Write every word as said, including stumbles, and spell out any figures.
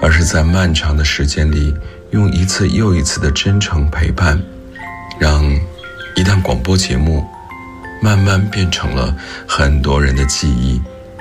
而是在漫长的时间里，用一次又一次的真诚陪伴，让一档广播节目慢慢变成了很多人的记忆。